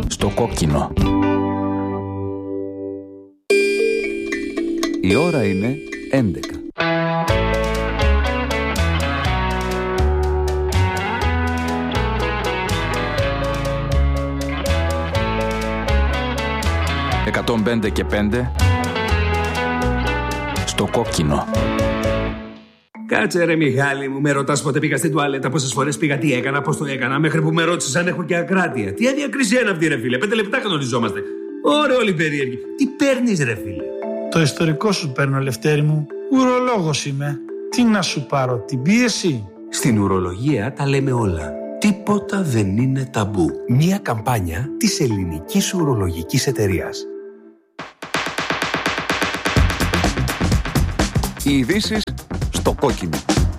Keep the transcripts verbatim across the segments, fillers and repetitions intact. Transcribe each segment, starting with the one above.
Στο κόκκινο. Η ώρα είναι έντεκα. εκατόν πέντε και πέντε στο κόκκινο. Κάτσε ρε Μιχάλη μου, με ρωτάς πότε πήγα στην τουαλέτα, πόσες φορές πήγα, τι έκανα, πώς το έκανα, μέχρι που με ρώτησες αν έχω και ακράτεια. Τι αδιακρισία είναι αυτή ρε φίλε, πέντε λεπτά γνωριζόμαστε. Ωραία όλοι περίεργοι. Τι παίρνεις ρε φίλε? Το ιστορικό σου παίρνω, Λευτέρη μου. Ουρολόγος είμαι. Τι να σου πάρω, την πίεση? Στην ουρολογία τα λέμε όλα. Τίποτα δεν είναι ταμπού. Μια καμπάνια της Ελληνικής Ουρολογικής Εταιρείας. Οι ειδήσεις στο κόκκινο.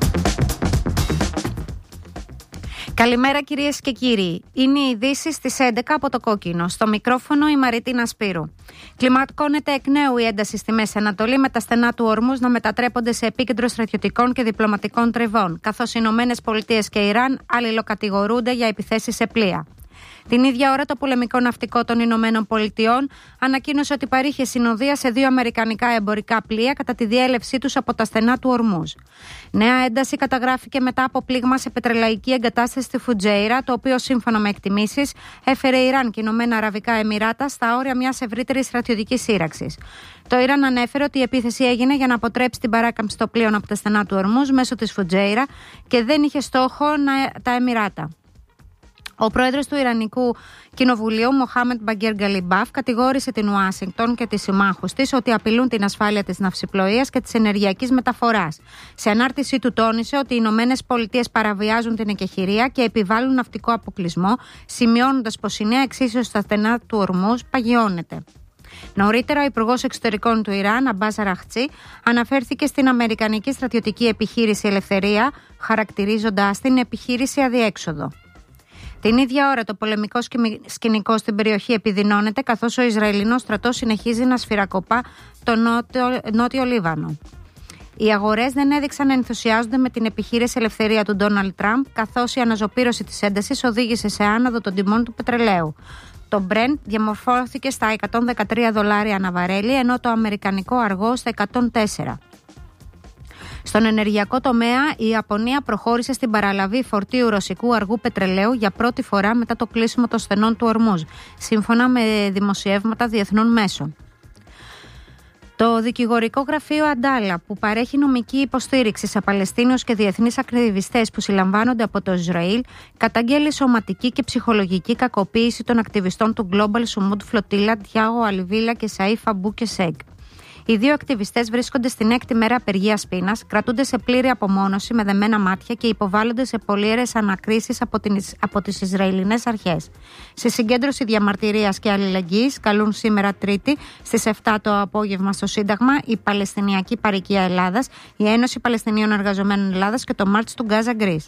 Καλημέρα κυρίες και κύριοι. Είναι οι ειδήσεις στις έντεκα από το κόκκινο. Στο μικρόφωνο η Μαρίτινα Σπύρου. Κλιμακώνεται εκ νέου η ένταση στη Μέση Ανατολή, με τα στενά του Ορμούζ να μετατρέπονται σε επίκεντρο στρατιωτικών και διπλωματικών τριβών, καθώς οι Ηνωμένες Πολιτείες και Ιράν αλληλοκατηγορούνται για επιθέσεις σε πλοία. Την ίδια ώρα, το πολεμικό ναυτικό των Ηνωμένων Πολιτειών ανακοίνωσε ότι παρήχε συνοδεία σε δύο αμερικανικά εμπορικά πλοία κατά τη διέλευσή τους από τα στενά του Ορμούζ. Νέα ένταση καταγράφηκε μετά από πλήγμα σε πετρελαϊκή εγκατάσταση στη Φουτζέιρα, το οποίο, σύμφωνα με εκτιμήσεις, έφερε Ιράν και Ηνωμένα Αραβικά Εμιράτα στα όρια μιας ευρύτερης στρατιωτικής σύραξης. Το Ιράν ανέφερε ότι η επίθεση έγινε για να αποτρέψει την παράκαμψη των πλοίων από τα στενά του Ορμούζ μέσω της Φουτζέιρα και δεν είχε στόχο να... τα Εμιράτα. Ο πρόεδρος του Ιρανικού Κοινοβουλίου, Μοχάμεντ Μπαγκέρ Γκαλιμπάφ, κατηγόρησε την Ουάσιγκτον και τις συμμάχους της ότι απειλούν την ασφάλεια της ναυσιπλοείας και της ενεργειακής μεταφοράς. Σε ανάρτησή του τόνισε ότι οι Ηνωμένες Πολιτείες παραβιάζουν την εκεχηρία και επιβάλλουν ναυτικό αποκλεισμό, σημειώνοντας πως η νέα εξίσωση στα στενά του Ορμούζ παγιώνεται. Νωρίτερα, ο Υπουργός Εξωτερικών του Ιράν, Αμπάς Αραχτσί, αναφέρθηκε στην Αμερικανική στρατιωτική επιχείρηση Ελευθερία, χαρακτηρίζοντας την επιχείρηση αδιέξοδο. Την ίδια ώρα, το πολεμικό σκηνικό στην περιοχή επιδεινώνεται, καθώς ο Ισραηλινός στρατός συνεχίζει να σφυρακοπά το νότιο, νότιο Λίβανο. Οι αγορές δεν έδειξαν να ενθουσιάζονται με την επιχείρηση Ελευθερία του Ντόναλντ Τραμπ, καθώς η αναζωπήρωση της έντασης οδήγησε σε άνοδο των τιμών του πετρελαίου. Το Brent διαμορφώθηκε στα εκατόν δεκατρία δολάρια ανά βαρέλι, ενώ το αμερικανικό αργό στα εκατόν τέσσερα. Στον ενεργειακό τομέα, η Ιαπωνία προχώρησε στην παραλαβή φορτίου ρωσικού αργού πετρελαίου για πρώτη φορά μετά το κλείσιμο των στενών του Ορμούζ, σύμφωνα με δημοσιεύματα διεθνών μέσων. Το δικηγορικό γραφείο Αντάλα, που παρέχει νομική υποστήριξη σε Παλαιστίνιους και διεθνείς ακτιβιστές που συλλαμβάνονται από το Ισραήλ, καταγγέλει σωματική και ψυχολογική κακοποίηση των ακτιβιστών του Global Sumud Flotilla, Thiago Alvila και Saif Abu Keseg. Οι δύο ακτιβιστές βρίσκονται στην έκτη μέρα απεργίας πείνας, κρατούνται σε πλήρη απομόνωση με δεμένα μάτια και υποβάλλονται σε πολύερες ανακρίσεις από, την, από τις Ισραηλινές αρχές. Σε συγκέντρωση διαμαρτυρίας και αλληλεγγύης καλούν σήμερα Τρίτη στις επτά το απόγευμα στο Σύνταγμα η Παλαιστινιακή Παροικία Ελλάδας, η Ένωση Παλαιστινίων Εργαζομένων Ελλάδας και το Μάρτς του Γκάζα Γκρίς.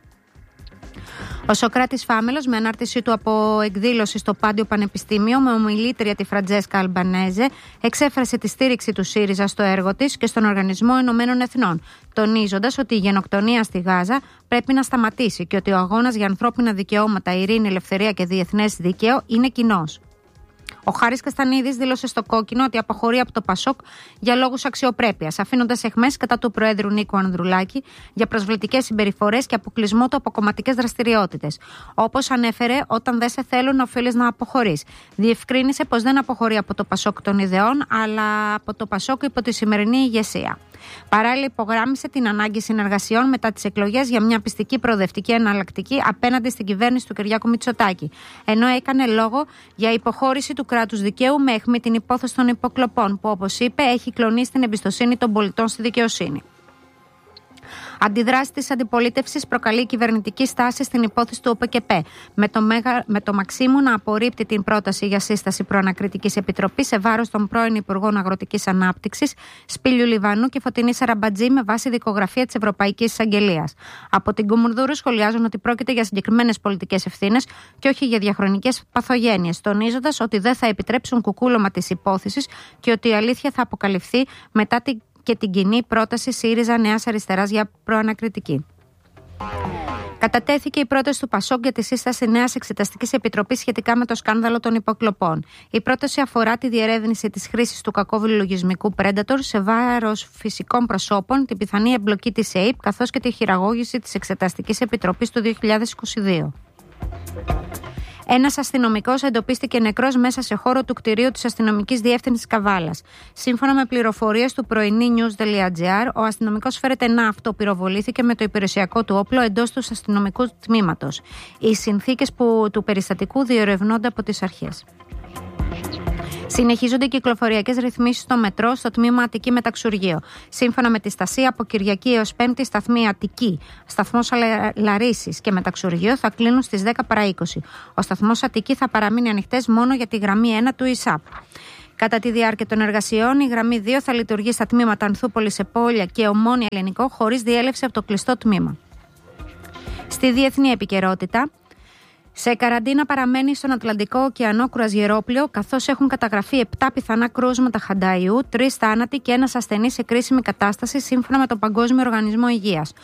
Ο Σοκράτης Φάμελος, με ανάρτησή του από εκδήλωση στο Πάντιο Πανεπιστήμιο με ομιλήτρια τη Φραντζέσκα Αλμπανέζε, εξέφρασε τη στήριξη του ΣΥΡΙΖΑ στο έργο της και στον Οργανισμό Ηνωμένων Εθνών, τονίζοντας ότι η γενοκτονία στη Γάζα πρέπει να σταματήσει και ότι ο αγώνας για ανθρώπινα δικαιώματα, ειρήνη, ελευθερία και διεθνές δίκαιο είναι κοινός. Ο Χάρης Καστανίδης δήλωσε στο κόκκινο ότι αποχωρεί από το Πασόκ για λόγους αξιοπρέπειας, αφήνοντας εχμές κατά του Προέδρου Νίκου Ανδρουλάκη για προσβλητικές συμπεριφορές και αποκλεισμό του από κομματικές δραστηριότητες. Όπως ανέφερε, όταν δεν σε θέλουν, οφείλεις να αποχωρείς. Διευκρίνησε πως δεν αποχωρεί από το Πασόκ των ιδεών, αλλά από το Πασόκ υπό τη σημερινή ηγεσία. Παράλληλα, υπογράμμισε την ανάγκη συνεργασιών μετά τις εκλογές για μια πιστική προοδευτική εναλλακτική απέναντι στην κυβέρνηση του Κυριάκου Μητσοτάκη, ενώ έκανε λόγο για υποχώρηση του κράτους δικαίου με αιχμή την υπόθεση των υποκλοπών, που, όπως είπε, έχει κλονίσει την εμπιστοσύνη των πολιτών στη δικαιοσύνη. Αντιδράσει της αντιπολίτευσης προκαλεί κυβερνητική στάση στην υπόθεση του ΟΠΕΚΕΠΕ, με το, Μέγα, με το Μαξίμου να απορρίπτει την πρόταση για σύσταση προανακριτικής επιτροπής σε βάρος των πρώην Υπουργών Αγροτικής Ανάπτυξης Σπύλιου Λιβανού και Φωτεινή Σαραμπατζή με βάση δικογραφία της Ευρωπαϊκής Εισαγγελίας. Από την Κουμουνδούρου σχολιάζουν ότι πρόκειται για συγκεκριμένες πολιτικές ευθύνες και όχι για διαχρονικές παθογένειες, τονίζοντας ότι δεν θα επιτρέψουν κουκούλωμα της υπόθεσης και ότι η αλήθεια θα αποκαλυφθεί μετά την και την κοινή πρόταση ΣΥΡΙΖΑ Νέας Αριστεράς για προανακριτική. Κατατέθηκε η πρόταση του ΠΑΣΟΚ για τη σύσταση νέας εξεταστικής επιτροπής σχετικά με το σκάνδαλο των υποκλοπών. Η πρόταση αφορά τη διερεύνηση της χρήσης του κακόβουλου λογισμικού Predator σε βάρος φυσικών προσώπων, την πιθανή εμπλοκή της ΕΥΠ καθώς και τη χειραγώγηση της Εξεταστικής Επιτροπής του δύο χιλιάδες είκοσι δύο. Ένας αστυνομικός εντοπίστηκε νεκρός μέσα σε χώρο του κτηρίου της Αστυνομικής Διεύθυνσης Καβάλας. Σύμφωνα με πληροφορίες του πρωινή news τελεία τζι άρ, ο αστυνομικός φέρεται να αυτοπυροβολήθηκε με το υπηρεσιακό του όπλο εντός του αστυνομικού τμήματος. Οι συνθήκες που, του περιστατικού διερευνώνται από τις αρχές. Συνεχίζονται οι κυκλοφοριακές ρυθμίσεις στο μετρό στο τμήμα Αττική Μεταξουργείο. Σύμφωνα με τη Στασία, από Κυριακή έως Πέμπτη, σταθμοί Αττική, σταθμός Λαρίσης και Μεταξουργείο θα κλείνουν στις δέκα παρά είκοσι. Ο σταθμός Αττική θα παραμείνει ανοιχτές μόνο για τη γραμμή ένα του ΙΣΑΠ. Κατά τη διάρκεια των εργασιών, η γραμμή δύο θα λειτουργεί στα τμήματα Ανθούπολης, Επόλια και Ομόνια Ελληνικό χωρίς διέλευση από το κλειστό τμήμα. Στη διεθνή επικαιρότητα. Σε καραντίνα παραμένει στον Ατλαντικό ωκεανό κρουαζιερόπλοιο, καθώς έχουν καταγραφεί επτά πιθανά κρούσματα χανταϊού, τρεις θάνατοι και ένας ασθενής σε κρίσιμη κατάσταση, σύμφωνα με τον Παγκόσμιο Οργανισμό Υγείας.